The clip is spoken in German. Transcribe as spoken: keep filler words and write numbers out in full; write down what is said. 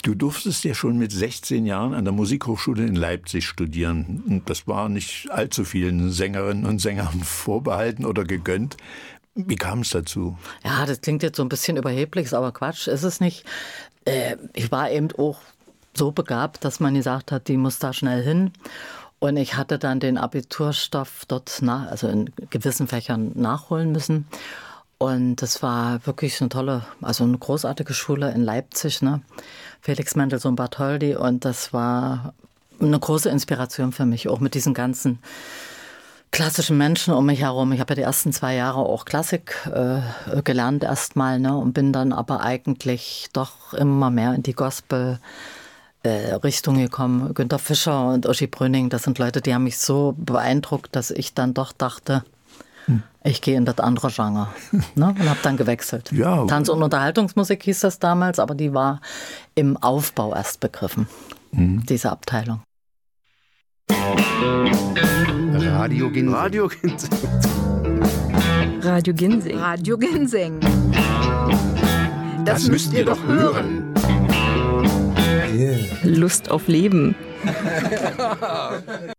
Du durftest ja schon mit sechzehn Jahren an der Musikhochschule in Leipzig studieren. Und das war nicht allzu vielen Sängerinnen und Sängern vorbehalten oder gegönnt. Wie kam es dazu? Ja, das klingt jetzt so ein bisschen überheblich, aber Quatsch ist es nicht. Äh, ich war eben auch so begabt, dass man gesagt hat, die muss da schnell hin. Und ich hatte dann den Abiturstoff dort, nach, also in gewissen Fächern nachholen müssen. Und das war wirklich eine tolle, also eine großartige Schule in Leipzig, ne? Felix Mendelssohn Bartholdy. Und das war eine große Inspiration für mich, auch mit diesen ganzen klassischen Menschen um mich herum. Ich habe ja die ersten zwei Jahre auch Klassik äh, gelernt erstmal, ne? Und bin dann aber eigentlich doch immer mehr in die Gospel äh, Richtung gekommen. Günter Fischer und Uschi Brüning, das sind Leute, die haben mich so beeindruckt, dass ich dann doch dachte, ich gehe in das andere Genre, ne, und habe dann gewechselt. Ja. Tanz- und Unterhaltungsmusik hieß das damals, aber die war im Aufbau erst begriffen, mhm. diese Abteilung. Radio Ginseng. Radio Ginseng. Radio Ginseng. Radio Ginseng. Das, das müsst ihr doch hören. Yeah. Lust auf Leben.